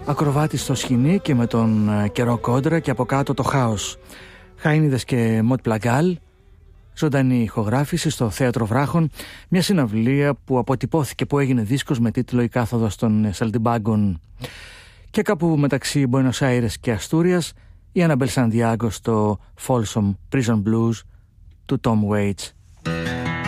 ακροβάτης στο σκηνή και με τον καιρό κόντρα και από κάτω το χάος. Χάινιδες και Μοτ Πλαγκάλ, ζωντανή ηχογράφηση στο Θέατρο Βράχων, μια συναυλία που αποτυπώθηκε, που έγινε δίσκος με τίτλο «Η κάθοδος των Σαλτιμπάγκων». Και κάπου μεταξύ Μπουένος Άιρες και Αστούριας, η Αναμπέλ Σαντιάγκο στο Folsom Prison Blues του Tom Waits.